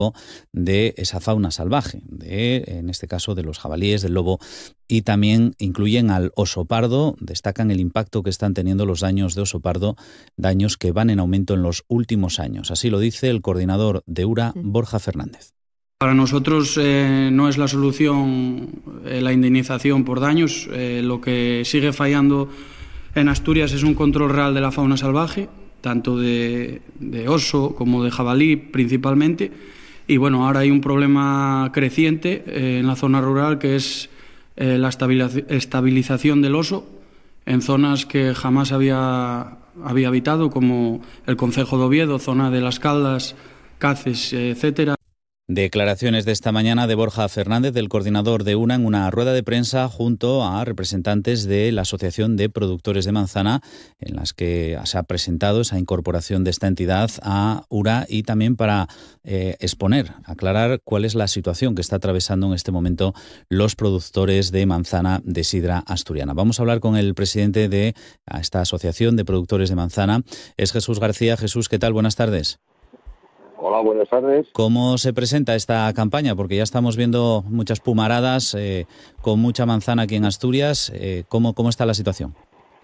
de esa fauna salvaje, en este caso de los jabalíes, del lobo, y también incluyen al oso pardo. Destacan el impacto que están teniendo los daños de oso pardo, daños que van en aumento en los últimos años. Así lo dice el coordinador de URA, Borja Fernández. Para nosotros no es la solución la indemnización por daños. Lo que sigue fallando en Asturias es un control real de la fauna salvaje, tanto de oso como de jabalí principalmente. Y bueno, ahora hay un problema creciente en la zona rural, que es la estabilización del oso en zonas que jamás había habitado, como el concejo de Oviedo, zona de Las Caldas, Caces, etcétera. Declaraciones de esta mañana de Borja Fernández, del coordinador de UNA, en una rueda de prensa junto a representantes de la Asociación de Productores de Manzana, en las que se ha presentado esa incorporación de esta entidad a URA, y también para exponer, aclarar cuál es la situación que está atravesando en este momento los productores de manzana de sidra asturiana. Vamos a hablar con el presidente de esta Asociación de Productores de Manzana, es Jesús García. Jesús, ¿qué tal? Buenas tardes. Hola, buenas tardes. ¿Cómo se presenta esta campaña? Porque ya estamos viendo muchas pumaradas con mucha manzana aquí en Asturias. ¿Cómo está la situación?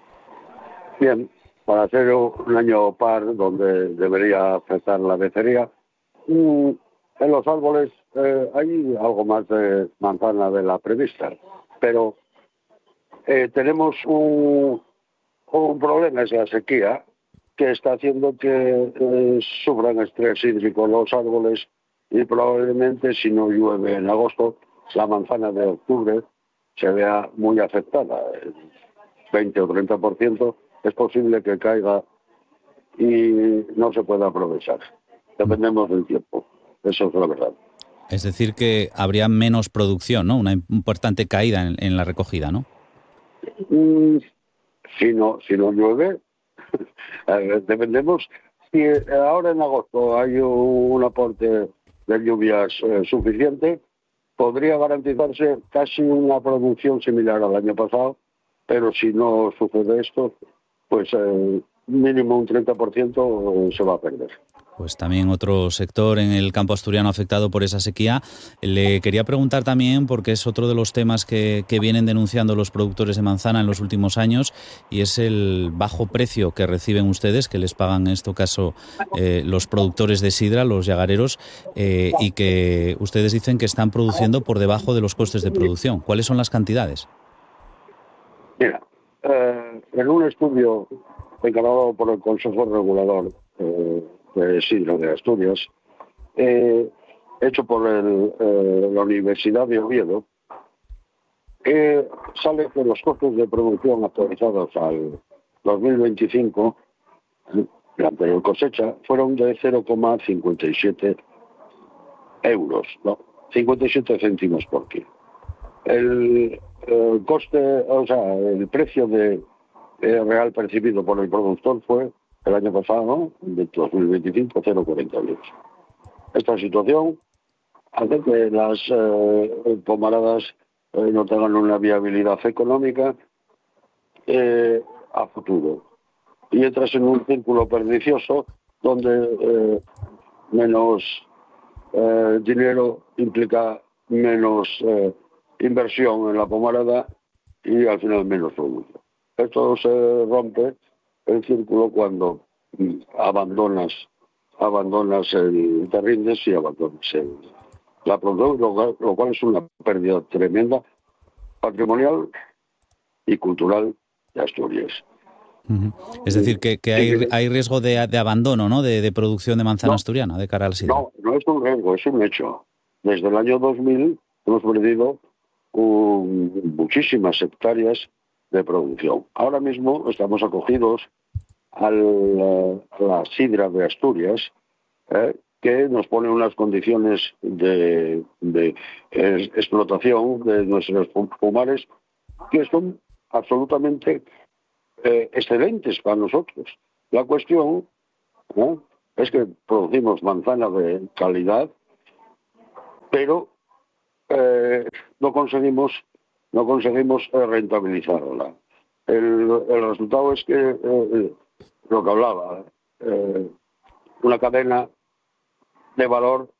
Bien, para ser un año par donde debería afectar la becería, en los árboles hay algo más de manzana de la prevista, pero tenemos un problema, es la sequía, que está haciendo que sufran estrés hídrico los árboles, y probablemente si no llueve en agosto, la manzana de octubre se vea muy afectada. El 20 o 30% es posible que caiga y no se pueda aprovechar. Dependemos del tiempo, eso es la verdad. Es decir, que habría menos producción, ¿no? Una importante caída en la recogida, ¿no? Si no llueve, dependemos. Si ahora en agosto hay un aporte de lluvias suficiente, podría garantizarse casi una producción similar al año pasado, pero si no sucede esto, pues mínimo un 30% se va a perder. Pues también otro sector en el campo asturiano afectado por esa sequía. Le quería preguntar también, porque es otro de los temas que vienen denunciando los productores de manzana en los últimos años, y es el bajo precio que reciben ustedes, que les pagan en este caso los productores de sidra, los yagareros, y que ustedes dicen que están produciendo por debajo de los costes de producción. ¿Cuáles son las cantidades? Mira, en un estudio encargado por el Consejo Regulador de Sidra de Asturias, hecho por la Universidad de Oviedo, sale que los costes de producción actualizados al 2025, la anterior cosecha, fueron de 0,57 euros, ¿no? 57 céntimos por kilo. El coste, o sea, el precio real percibido por el productor fue el año pasado, ¿no? De 2025, 0,42. Esta situación hace que las pomaradas no tengan una viabilidad económica a futuro. Y entras en un círculo pernicioso donde menos dinero implica menos inversión en la pomarada y al final menos producto. Esto se rompe el círculo cuando abandonas te rindes y abandonas la producción, lo cual es una pérdida tremenda patrimonial y cultural de Asturias. Uh-huh. Es decir, que hay riesgo de abandono, ¿no?, de producción de manzana asturiana de cara al sidra. No es un riesgo, es un hecho. Desde el año 2000 hemos perdido muchísimas hectáreas de producción. Ahora mismo estamos acogidos a la sidra de Asturias, que nos pone unas condiciones de explotación de nuestros pomares que son absolutamente excelentes para nosotros. La cuestión es que producimos manzana de calidad, pero no conseguimos rentabilizarla. El resultado es que lo que hablaba, una cadena de valor